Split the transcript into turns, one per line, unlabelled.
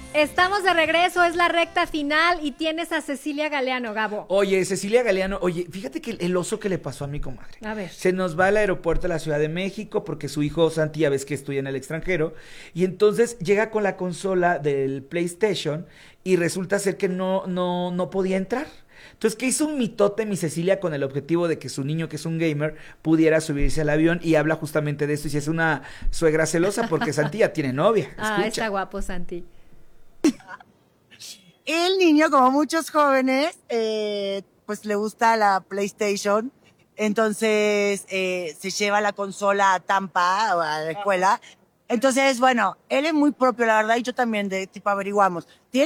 Estamos de regreso, es la recta final y tienes a Cecilia Galeano, Gabo.
Oye, Cecilia Galeano, oye, fíjate que el oso que le pasó a mi comadre.
A ver.
Se nos va al aeropuerto de la Ciudad de México porque su hijo Santi, ya ves que estudia en el extranjero, y entonces llega con la consola del PlayStation y resulta ser que no podía entrar. Entonces, ¿qué hizo un mitote mi Cecilia con el objetivo de que su niño, que es un gamer, pudiera subirse al avión? Y habla justamente de esto y si es una suegra celosa porque Santi ya tiene novia. Escucha.
Está guapo, Santi.
El niño, como muchos jóvenes, pues le gusta la PlayStation. Entonces se lleva la consola a Tampa o a la escuela. Entonces, bueno, él es muy propio, la verdad, y yo también, de tipo averiguamos.